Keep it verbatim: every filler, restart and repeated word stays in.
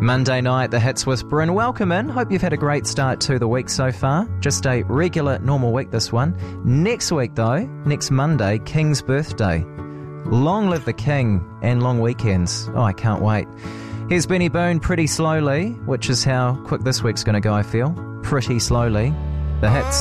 Monday night, the hits with Bryn. Welcome in. Hope you've had a great start to the week so far. Just a regular, normal week, this one. Next week, though, next Monday, King's birthday. Long live the King and long weekends. Oh, I can't wait. Here's Benny Boone, Pretty Slowly, which is how quick this week's going to go, I feel. Pretty Slowly. The hits.